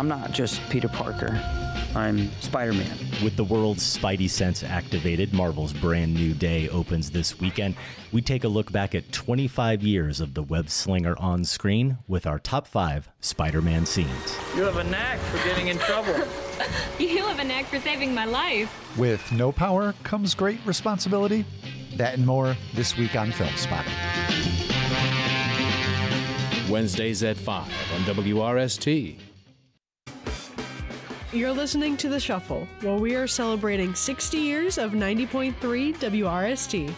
I'm not just Peter Parker. I'm Spider-Man. With the world's Spidey sense activated, Marvel's brand new day opens this weekend. We take a look back at 25 years of the web slinger on screen with our top 5 Spider-Man scenes. You have a knack for getting in trouble. You have a knack for saving my life. With no power comes great responsibility. That and more this week on Film Spotting. Wednesdays at 5 on WRST. You're listening to The Shuffle, where we are celebrating 60 years of 90.3 WRST.